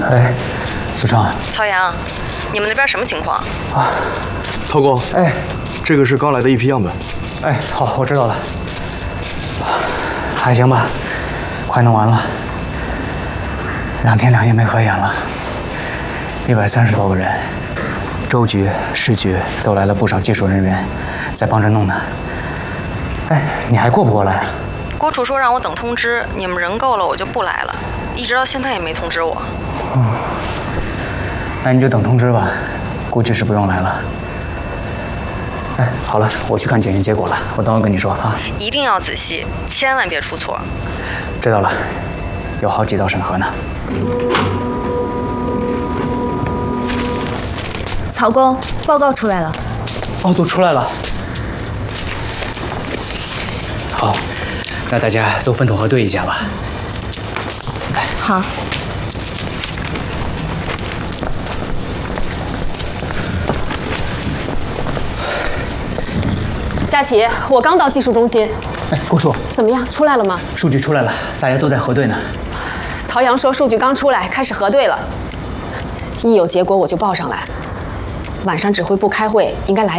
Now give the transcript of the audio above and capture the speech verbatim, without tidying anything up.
哎，苏成。 曹阳，你们那边什么情况？ 啊，曹工。 哎， 这个是刚来的一批样本。 哎，好，我知道了。还行吧，快弄完了。两天两夜没合眼了，一百三十多个人，州局、市局都来了不少技术人员，在帮着弄呢。哎，你还过不过来啊？ 郭楚说让我等通知，你们人够了我就不来了，一直到现在也没通知我。 嗯，那你就等通知吧，估计是不用来了。哎，好了，我去看检验结果了，我等会跟你说啊。 一定要仔细，千万别出错。 知道了，有好几道审核呢。 曹工，报告出来了。 哦，都出来了。好，那大家都分头核对一下吧。 好。 佳琪，我刚到技术中心。 哎，郭处， 怎么样？出来了吗？ 数据出来了，大家都在核对呢。 曹阳说数据刚出来，开始核对了。一有结果我就报上来。晚上指挥部开会，应该来。